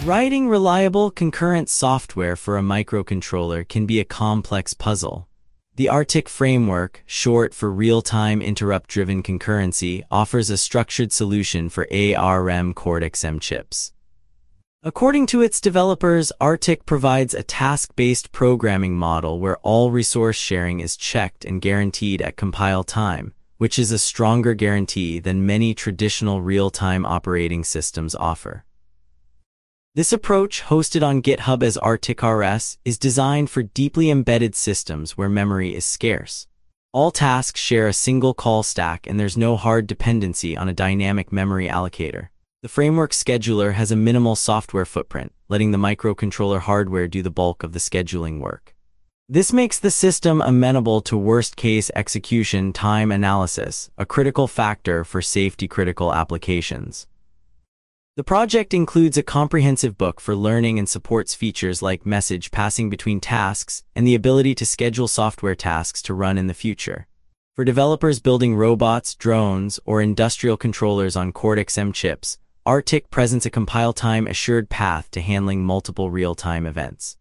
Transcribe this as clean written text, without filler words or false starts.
Writing reliable concurrent software for a microcontroller can be a complex puzzle. The ARTIC framework, short for Real-Time Interrupt-Driven Concurrency, offers a structured solution for ARM Cortex-M chips. According to its developers, ARTIC provides a task-based programming model where all resource sharing is checked and guaranteed at compile time, which is a stronger guarantee than many traditional real-time operating systems offer. This approach, hosted on GitHub as ARTIC-RS, is designed for deeply embedded systems where memory is scarce. All tasks share a single call stack and there's no hard dependency on a dynamic memory allocator. The framework scheduler has a minimal software footprint, letting the microcontroller hardware do the bulk of the scheduling work. This makes the system amenable to worst-case execution time analysis, a critical factor for safety-critical applications. The project includes a comprehensive book for learning and supports features like message passing between tasks and the ability to schedule software tasks to run in the future. For developers building robots, drones, or industrial controllers on Cortex-M chips, ARTIC presents a compile-time assured path to handling multiple real-time events.